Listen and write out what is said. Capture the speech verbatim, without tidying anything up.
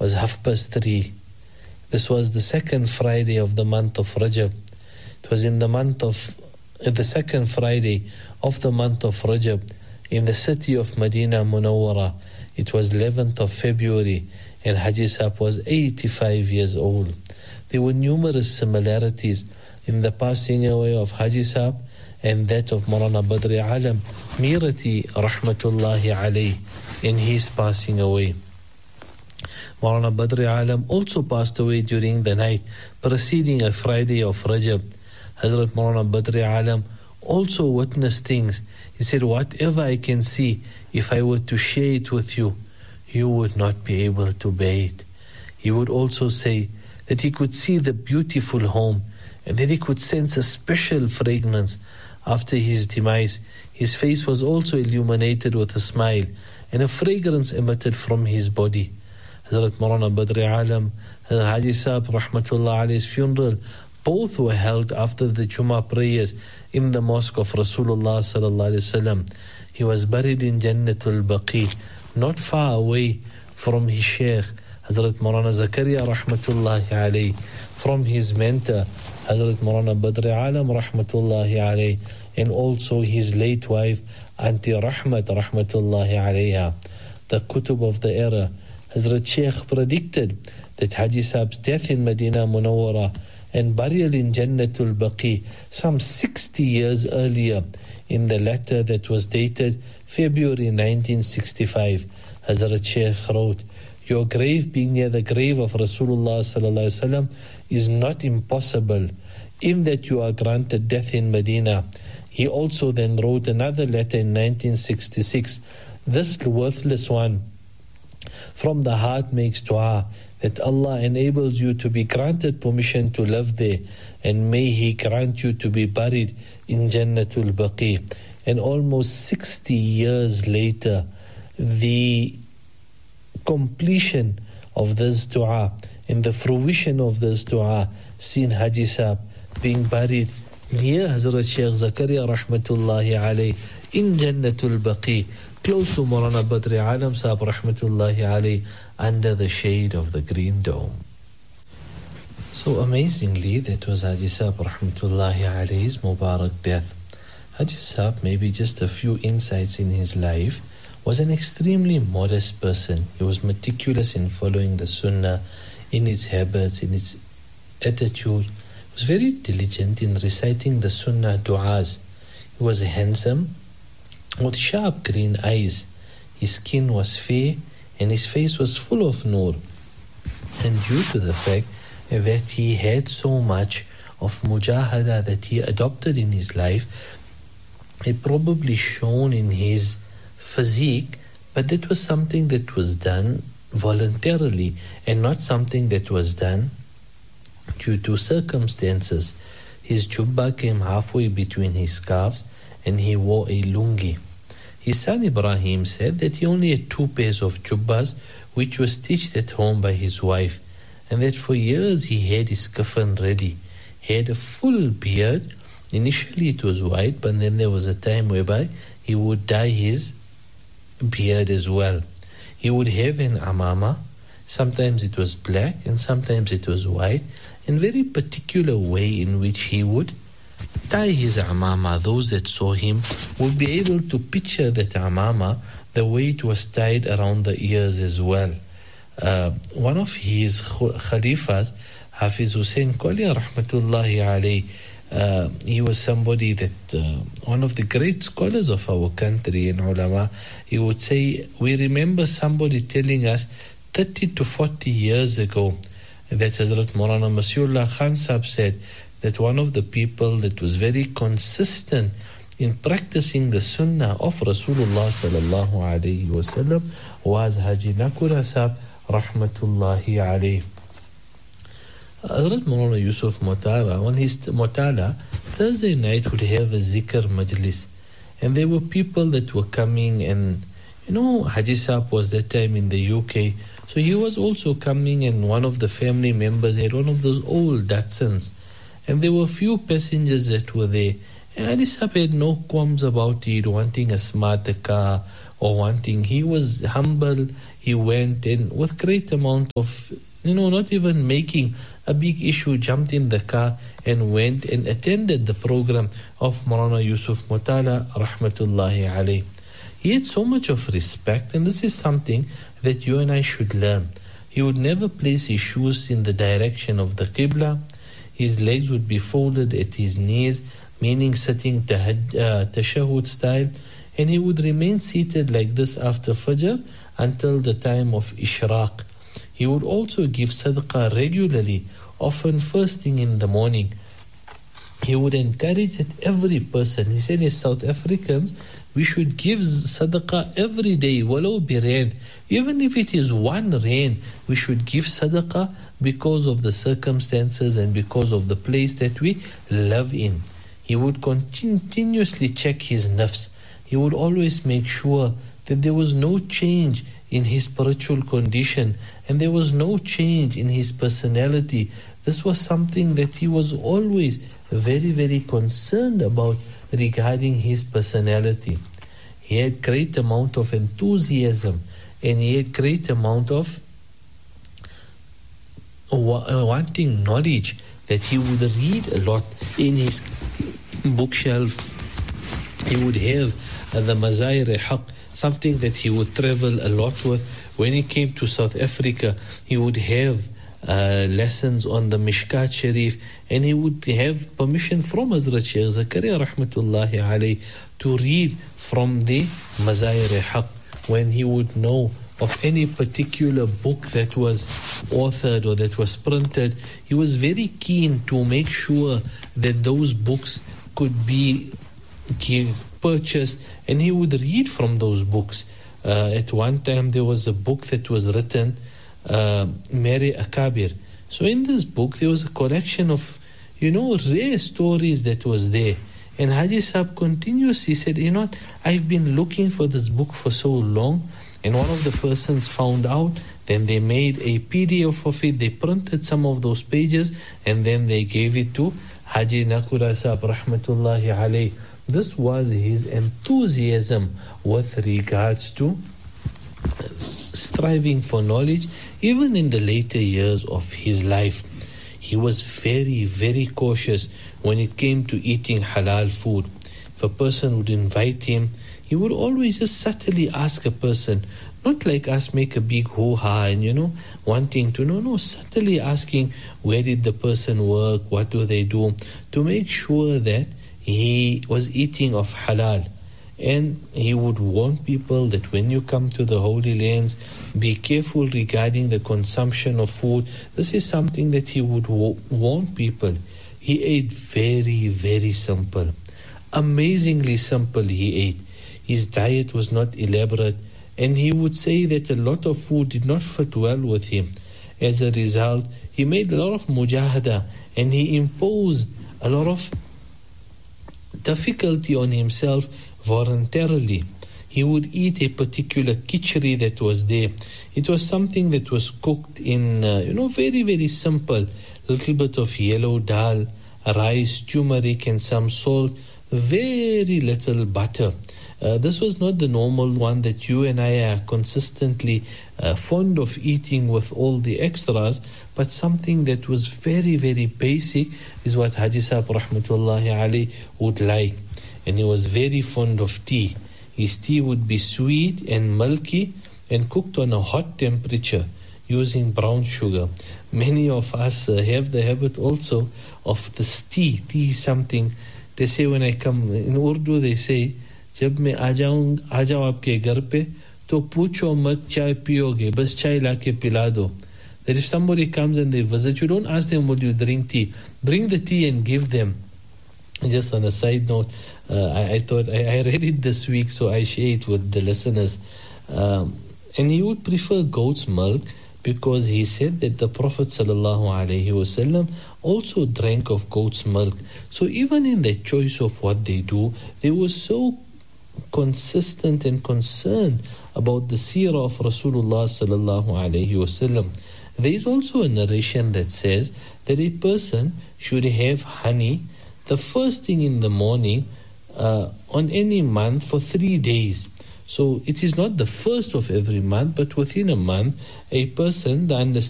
was half past three. This was the second Friday of the month of Rajab. It was in the month of, uh, the second Friday of the month of Rajab in the city of Medina Munawwara. It was eleventh of February and Haji Sahib was eighty-five years old. There were numerous similarities in the passing away of Haji Sahib and that of Maulana Badri Alam Mirati Rahmatullahi Alayh in his passing away. Maulana Badri Alam also passed away during the night preceding a Friday of Rajab. Hazrat Maulana Badri Alam also witnessed things. He said, whatever I can see, if I were to share it with you, you would not be able to bear it. He would also say that he could see the beautiful home and that he could sense a special fragrance. After his demise, his face was also illuminated with a smile and a fragrance emitted from his body. Hazrat Maulana Badri Alam, Hazrat Haji Sahib Rahmatullah Alayhi's funeral, both were held after the Jummah prayers in the mosque of Rasulullah Sallallahu Alaihi Wasallam. He was buried in Jannatul Baqi, not far away from his Shaykh, Hazrat Maulana Zakaria Rahmatullahi Alayhi, from his mentor, Hazrat Maulana Badri Alam Rahmatullahi Alayhi, and also his late wife, Auntie Rahmat Rahmatullahi Alayha. The Kutub of the era, Hazrat Shaykh predicted that Haji Sahib's death in Medina Munawwara and burial in Jannatul Baqi some sixty years earlier in the letter that was dated February nineteen sixty-five. Hazrat Shaykh wrote, your grave being near the grave of Rasulullah Sallallahu Alaihi Wasallam is not impossible in that you are granted death in Medina. He also then wrote another letter in nineteen sixty-six. This worthless one from the heart makes dua that Allah enables you to be granted permission to live there, and may He grant you to be buried in Jannatul Baqi. And almost sixty years later, the completion of this dua and the fruition of this dua seen Haji Sahib being buried near Hazrat Shaykh Zakaria Rahmatullahi Alayhi in Jannatul Baqi, close to Maulana Badri Alam Sahib Rahmatullahi Alayhi, under the shade of the green dome. So amazingly, that was Haji Sahib Rahmatullahi Alayhi's Mubarak death. Haji Sahib, maybe just a few insights in his life, was an extremely modest person. He was meticulous in following the Sunnah, in its habits, in its attitude. He was very diligent in reciting the Sunnah du'as. He was handsome, with sharp green eyes. His skin was fair and his face was full of nur. And due to the fact that he had so much of mujahada that he adopted in his life, it probably shone in his physique, but that was something that was done voluntarily and not something that was done due to circumstances. His jubba came halfway between his calves and he wore a lungi. His son Ibrahim said that he only had two pairs of jubbas which were stitched at home by his wife, and that for years he had his kafan ready. He had a full beard. Initially it was white, but then there was a time whereby he would dye his beard as well. He would have an amama. Sometimes it was black and sometimes it was white, and very particular way in which he would tie his amama. Those that saw him would be able to picture that amama, the way it was tied around the ears as well. Uh, one of his khalifas, Hafiz Hussain Qali Rahmatullahi Alayhi, uh, he was somebody that, uh, one of the great scholars of our country in ulama, he would say, we remember somebody telling us thirty to forty years ago that Hazrat Maulana Masihullah Khan Sahib said that one of the people that was very consistent in practicing the sunnah of Rasulullah sallallahu alayhi wasallam was Haji Nakura Sahib Rahmatullahi Alayhi. Hazrat Maulana Yusuf Mutala, on his Mutala, Thursday night would have a zikr majlis, and there were people that were coming, and you know, Haji Sahib was that time in the U K, so he was also coming, and one of the family members had one of those old Datsuns, and there were few passengers that were there, and Haji Sahib had no qualms about it, wanting a smarter car or wanting, he was humble he went and with great amount of, you know, not even making a big issue, jumped in the car and went and attended the program of Maulana Yusuf Mutala rahmatullahi alayh. He had so much of respect, and this is something that you and I should learn. He would never place his shoes in the direction of the Qibla. His legs would be folded at his knees, meaning sitting tahaj- uh, tashahud style, and he would remain seated like this after Fajr until the time of Ishraq. He would also give sadaqah regularly, often first thing in the morning. He would encourage that every person, he said as South Africans, we should give sadaqah every day, walau bi rain. Even if it is one rain, we should give sadaqah because of the circumstances and because of the place that we live in. He would continuously check his nafs. He would always make sure that there was no change in his spiritual condition and there was no change in his personality. This was something that he was always very, very concerned about regarding his personality. He had great amount of enthusiasm and he had great amount of wanting knowledge, that he would read a lot in his bookshelf. He would have uh, the Mazayir-e-Haq, something that he would travel a lot with. When he came to South Africa, he would have uh, lessons on the Mishkat Sharif, and he would have permission from Hazrat Shaykh Zakaria rahmatullahi alayhi to read from the Mazayir-e-Haq. When he would know of any particular book that was authored or that was printed, he was very keen to make sure that those books could be purchased, and he would read from those books. Uh, at one time there was a book that was written, uh, Mary Akabir. So in this book there was a collection of, you know, rare stories that was there. And Haji Sahib continuously said, you know, I've been looking for this book for so long, and one of the persons found out. Then they made a P D F of it, they printed some of those pages, and then they gave it to Haji Nakura Sahib rahmatullahi alayhi. This was his enthusiasm with regards to striving for knowledge, even in the later years of his life. He was very, very cautious when it came to eating halal food. If a person would invite him, he would always just subtly ask a person, not like us make a big hoo-ha and, you know, wanting to know, no, subtly asking where did the person work, what do they do, to make sure that he was eating of halal. And he would warn people that when you come to the Holy Lands, be careful regarding the consumption of food. This is something that he would wa- warn people. He ate very, very simple. Amazingly simple he ate. His diet was not elaborate, and he would say that a lot of food did not fit well with him. As a result, he made a lot of mujahada, and he imposed a lot of difficulty on himself voluntarily. He would eat a particular khichdi that was there. It was something that was cooked in, uh, you know, very, very simple. A little bit of yellow dal, rice, turmeric, and some salt, very little butter. Uh, this was not the normal one that you and I are consistently uh, fond of eating with all the extras, but something that was very, very basic is what Haji Sahib rahmatullahi alayhi would like. And he was very fond of tea. His tea would be sweet and milky and cooked on a hot temperature using brown sugar. Many of us uh, have the habit also of this tea. Tea is something, they say when I come, in Urdu they say, जब मैं आ जाऊं आ जाओ आपके घर पे तो पूछो मत चाय पियोगे बस चाय लाके पिला दो. That if somebody comes and they visit you, don't ask them will you drink tea, bring the tea and give them. Just on a side note, uh, I, I thought I, I read it this week, so I share it with the listeners. Um, and he would prefer goat's milk because he said that the Prophet sallallahu alaihi wasallam also drank of goat's milk. So even in their choice of what they do, they were so consistent and concerned about the seerah of Rasulullah sallallahu alaihi wasallam. There is also a narration that says that a person should have honey the first thing in the morning uh, on any month for three days. So it is not the first of every month, but within a month, a person, the understanding